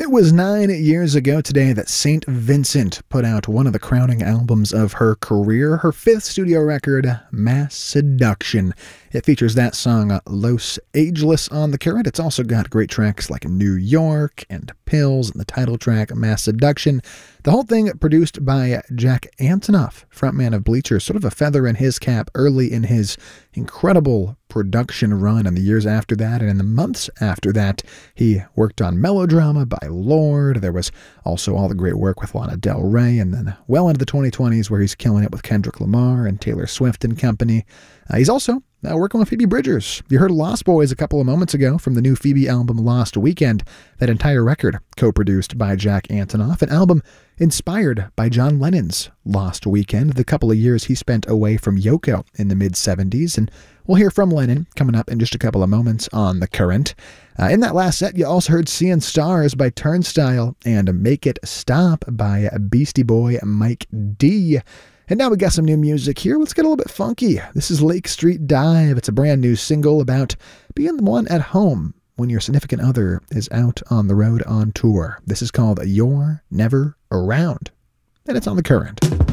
It was 9 years ago today that St. Vincent put out one of the crowning albums of her career, her fifth studio record, Mass Seduction. It features that song, Los Ageless, on the current. It's also got great tracks like New York and Pills and the title track, Mass Seduction. The whole thing produced by Jack Antonoff, frontman of Bleacher, sort of a feather in his cap early in his incredible production run in the years after that, and in the months after that, he worked on Melodrama by Lorde. There was also all the great work with Lana Del Rey, and then well into the 2020s where he's killing it with Kendrick Lamar and Taylor Swift and company. He's also working with Phoebe Bridgers. You heard Lost Boys a couple of moments ago from the new Phoebe album Lost Weekend. That entire record co-produced by Jack Antonoff, an album inspired by John Lennon's Lost Weekend, the couple of years he spent away from Yoko in the mid-'70s. And we'll hear from Lennon coming up in just a couple of moments on The Current. In that last set, you also heard Seeing Stars by Turnstile and Make It Stop by Beastie Boy Mike D. And now we got some new music here. Let's get a little bit funky. This is Lake Street Dive. It's a brand new single about being the one at home when your significant other is out on the road on tour. This is called You're Never Around, and it's on The Current.